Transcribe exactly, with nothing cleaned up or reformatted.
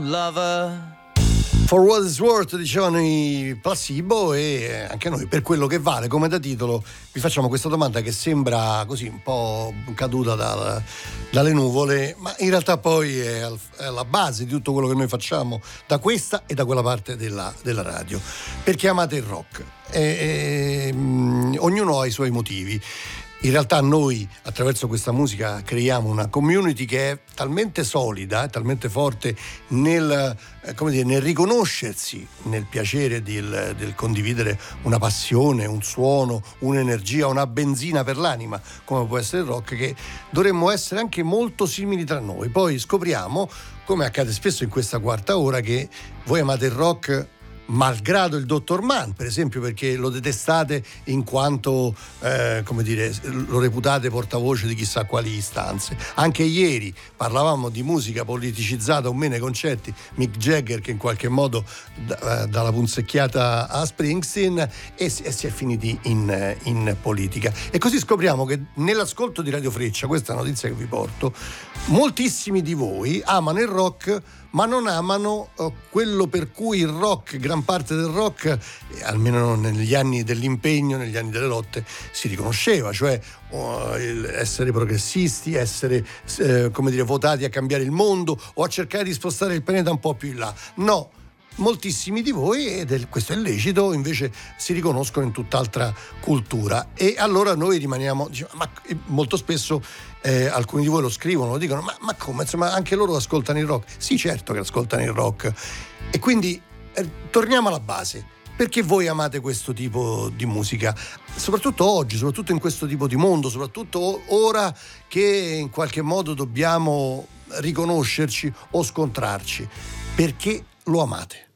Lover. For What It's Worth dicevano i Placebo, e anche noi per quello che vale, come da titolo vi facciamo questa domanda che sembra così un po' caduta dal, dalle nuvole, ma in realtà poi è, al, è alla base di tutto quello che noi facciamo da questa e da quella parte della, della radio. Perché amate il rock? E, e, mh, ognuno ha i suoi motivi. In realtà noi attraverso questa musica creiamo una community che è talmente solida, talmente forte nel, eh, come dire, nel riconoscersi nel piacere del, del condividere una passione, un suono, un'energia, una benzina per l'anima, come può essere il rock, che dovremmo essere anche molto simili tra noi. Poi scopriamo, come accade spesso in questa quarta ora, che voi amate il rock malgrado il dottor Mann, per esempio, perché lo detestate in quanto eh, come dire, lo reputate portavoce di chissà quali istanze. Anche ieri parlavamo di musica politicizzata o meno ai concerti, Mick Jagger che in qualche modo da, dalla punzecchiata a Springsteen, e si, e si è finiti in, in politica. E così scopriamo che nell'ascolto di Radio Freccia, questa notizia che vi porto, moltissimi di voi amano il rock ma non amano uh, quello per cui il rock, gran parte del rock, eh, almeno negli anni dell'impegno, negli anni delle lotte, si riconosceva, cioè uh, il essere progressisti, essere eh, come dire, votati a cambiare il mondo o a cercare di spostare il pianeta un po' più in là. No, moltissimi di voi, ed è, questo è lecito, invece si riconoscono in tutt'altra cultura, e allora noi rimaniamo, diciamo, ma molto spesso eh, alcuni di voi lo scrivono, lo dicono, ma, ma come, insomma, anche loro ascoltano il rock? Sì, certo che ascoltano il rock, e quindi eh, torniamo alla base. Perché voi amate questo tipo di musica? Soprattutto oggi, soprattutto in questo tipo di mondo, soprattutto ora che in qualche modo dobbiamo riconoscerci o scontrarci. Perché lo amate?